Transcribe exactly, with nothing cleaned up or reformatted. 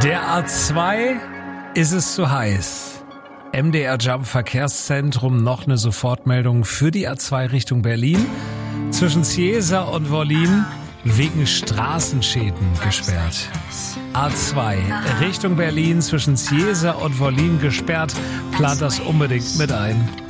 Der A zwei ist es zu heiß. M D R Jump Verkehrszentrum, noch eine Sofortmeldung für die A zwei Richtung Berlin. Zwischen Cieza und Wollin wegen Straßenschäden gesperrt. A zwei Richtung Berlin zwischen Cieza und Wollin gesperrt. Plant das unbedingt mit ein.